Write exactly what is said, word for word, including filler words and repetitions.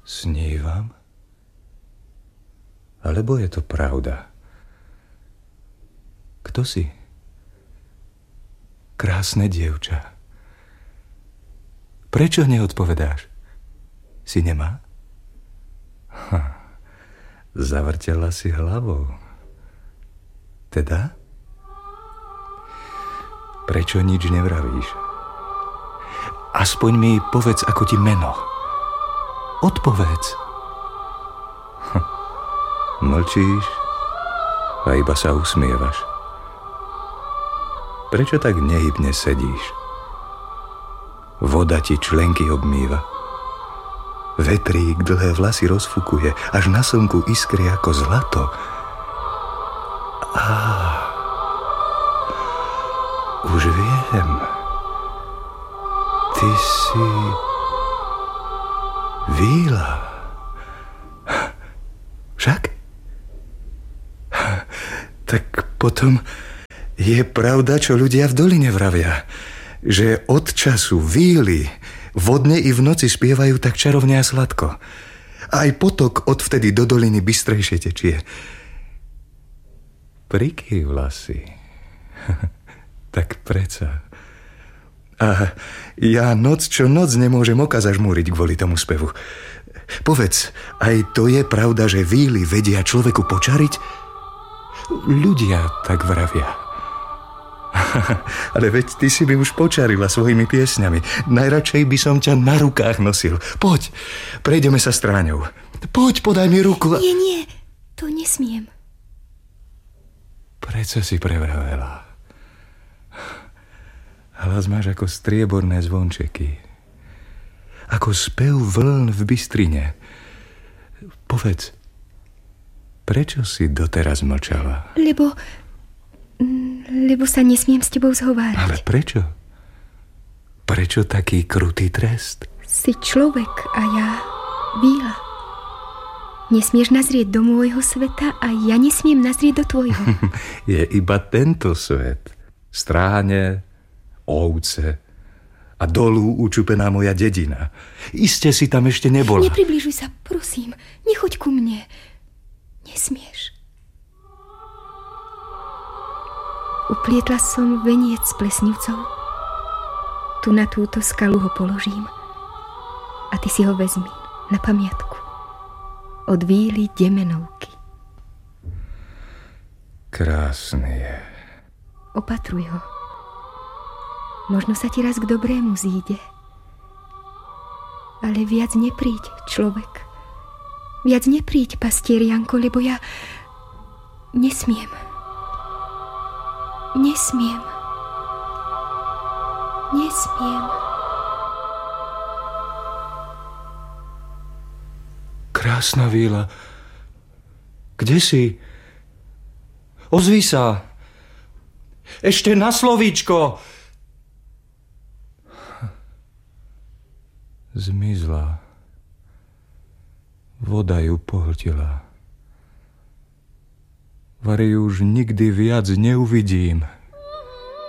Snívam? Alebo je to pravda? Kto si? Krásne dievča. Prečo neodpovedáš? Si nemá? Ha, zavrtela si hlavou. Teda? Prečo nič nevravíš? Aspoň mi povedz, ako ti meno. Odpovedz. Hm. Mlčíš a iba sa usmievaš. Prečo tak nehybne sedíš? Voda ti členky obmýva. Vetrík dlhé vlasy rozfukuje, až na slnku iskry ako zlato. Á, už viem. Ty si Víla. Však? Tak potom je pravda, čo ľudia v doline vravia, že od času víly vodne i v noci spievajú tak čarovne a sladko. Aj potok odvtedy do doliny bystrejšie tečie. Prikývla si. Tak preca. A ja noc čo noc nemôžem oka zažmúriť kvôli tomu spevu. Povedz, aj to je pravda, že víly vedia človeku počariť? Ľudia tak vravia. Ale veď ty si by už počarila svojimi piesňami. Najradšej by som ťa na rukách nosil. Poď, prejdeme sa stráňou. Poď, podaj mi ruku. Nie, nie, to nesmiem. Prečo si prevravela? Hlas máš ako strieborné zvončeky. Ako spev vln v bystrine. Povedz, prečo si doteraz mlčala? Lebo... Lebo sa nesmiem s tebou zhovárať. Ale prečo? Prečo taký krutý trest? Si človek a ja Víla. Nesmieš nazrieť do môjho sveta a ja nesmiem nazrieť do tvojho. Je iba tento svet. Stráne, ovce a dolú učupená moja dedina. Iste si tam ešte nebola. Nepribližuj sa, prosím. Nechoď ku mne. Nesmieš. Uplietla som veniec s plesnivcov. Tu na túto skalu ho položím. A ty si ho vezmi na pamiatku. Od Víly Demenovky. Krásny je. Opatruj ho. Možno sa ti raz k dobrému zíde. Ale viac nepríď, človek. Viac nepríď, pastier Janko, lebo ja nesmiem. Nesmiem. Nesmiem. Krásna Víla. Kde si? Ozví sa. Ešte na slovíčko. Zmizla. Voda ju pohltila. Vari už nikdy viac neuvidím.